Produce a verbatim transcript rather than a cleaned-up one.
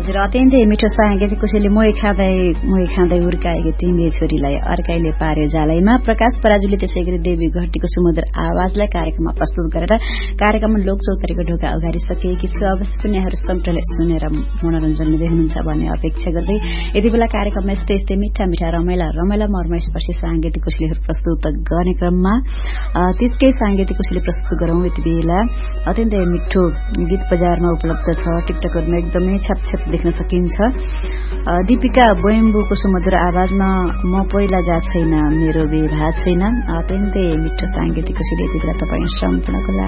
हजुर अत्यन्तै मिठो साङ्गीतिक कोसेली मोही खाँदै मोही खाँदै हुर्काएकी तिमीले छोरीलाई अर्काइले पार्यो जालैमा। प्रकाश पराजुले त्यसै गरी देवी घट्टीको सुमधुर आवाजलाई कार्यक्रममा प्रस्तुत गरेर कार्यक्रममा लोकचौतारीको ढोका उघारिसकेकी छु। अवश्य पनि यहाँहरू सम्पूर्णले सुनेर मनोरञ्जन लिँदै हुनुहुन्छ भन्ने अपेक्षा गर्दै यति बेला कार्यक्रममा यस्तै यस्तै मिठा मिठा रमाइला रमाइला मर्मस्पर्शी साङ्गीतिक कोसेलीहरू प्रस्तुत गर्ने क्रममा त्यसकै साङ्गीतिक कोसेली प्रस्तुत गरौं। यति बेला अत्यन्तै मिठो गीत बजारमा उपलब्ध छ, टिकटकहरूमा एकदमै छ्यापछ्याप देख्न सकिन्छ। दीपिका बोइम्बुको सुमधुर आवाजमा म पहिला जा छैन मेरो बेभा छैन, अत्यन्तै मिठो साङ्गीतिक कोसेली यति बेला तपाईँ सम्पूर्णको लागि